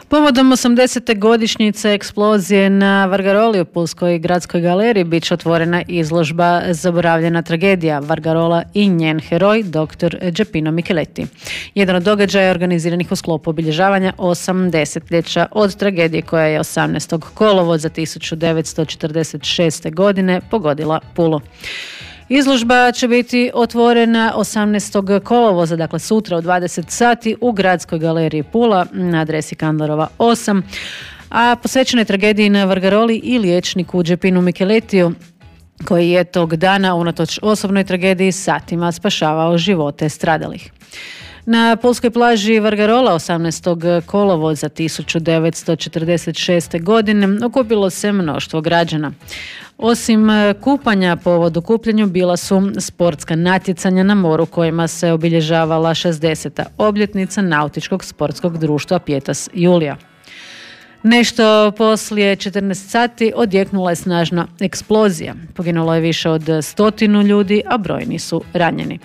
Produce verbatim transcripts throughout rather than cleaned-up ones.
Povodom osamdesete godišnjice eksplozije na Vargaroli u Pulskoj gradskoj galeriji bit će otvorena izložba Zaboravljena tragedija, Vargarola i njen heroj, doktor Geppino Micheletti. Jedan od događaja organiziranih u sklopu obilježavanja osamdesetljeća od tragedije koja je osamnaestog kolovoza tisuću devetsto četrdeset šeste. godine pogodila Pulu. Izložba će biti otvorena osamnaestog kolovoza, dakle sutra u dvadeset sati u Gradskoj galeriji Pula na adresi Kandlerova osam, a posvećena je tragediji na Vargaroli i liječniku Geppinu Michelettiju, koji je tog dana unatoč osobnoj tragediji satima spašavao živote stradalih. Na pulskoj plaži Vargarola osamnaestog kolovoza tisuću devetsto četrdeset šeste. godine okupilo se mnoštvo građana. Osim kupanja, povod okupljanju bila su sportska natjecanja na moru kojima se obilježavala šezdeseta obljetnica nautičkog sportskog društva Pietas Julia. Nešto poslije četrnaest sati odjeknula je snažna eksplozija. Poginulo je više od stotinu ljudi, a brojni su ranjeni.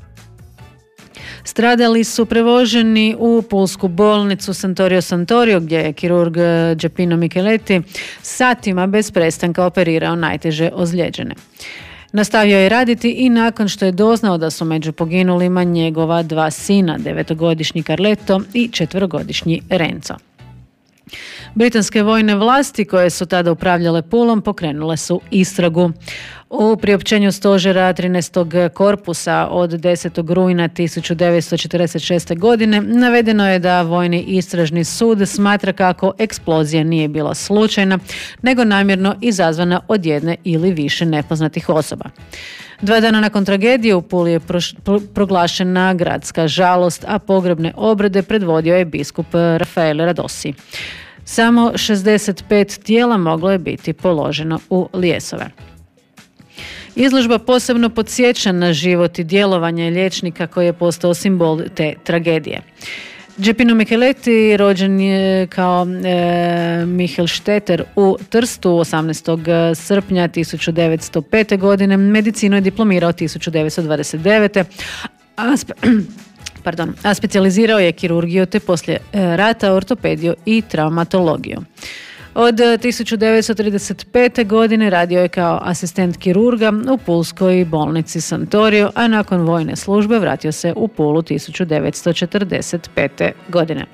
Stradali su prevoženi u pulsku bolnicu Santorio Santorio, gdje je kirurg Geppino Micheletti satima bez prestanka operirao najteže ozlijeđene. Nastavio je raditi i nakon što je doznao da su među poginulima njegova dva sina, devetogodišnji Carletto i četverogodišnji Renzo. Britanske vojne vlasti koje su tada upravljale Pulom pokrenule su istragu. U priopćenju stožera trinaestog korpusa od desetog rujna tisuću devetsto četrdeset šeste. godine navedeno je da vojni istražni sud smatra kako eksplozija nije bila slučajna, nego namjerno izazvana od jedne ili više nepoznatih osoba. Dva dana nakon tragedije u Puli je proglašena gradska žalost, a pogrebne obrede predvodio je biskup Rafael Radosi. Samo šezdeset pet tijela moglo je biti položeno u lijesove. Izložba posebno podsjeća na život i djelovanje liječnika koji je postao simbol te tragedije. Geppino Micheletti rođen je kao e, Michael Stetter u Trstu osamnaestog srpnja tisuću devetsto pete. godine. Medicinu je diplomirao tisuću devetsto dvadeset devete. a spe, pardon, a specijalizirao je kirurgiju te poslije rata ortopediju i traumatologiju. Od tisuću devetsto trideset pete. godine radio je kao asistent kirurga u pulskoj bolnici Santorio, a nakon vojne službe vratio se u Pulu tisuću devetsto četrdeset pete. godine.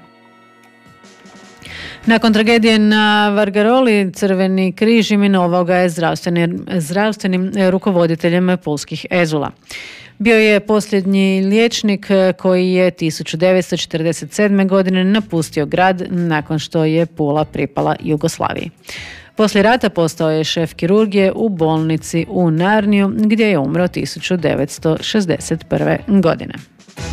Nakon tragedije na Vargaroli, Crveni križ imenovao ga je zdravstvenim, zdravstvenim rukovoditeljem pulskih Ezula. Bio je posljednji liječnik koji je tisuću devetsto četrdeset sedme. godine napustio grad nakon što je Pula pripala Jugoslaviji. Poslije rata postao je šef kirurgije u bolnici u Narniju, gdje je umro tisuću devetsto šezdeset prve. godine.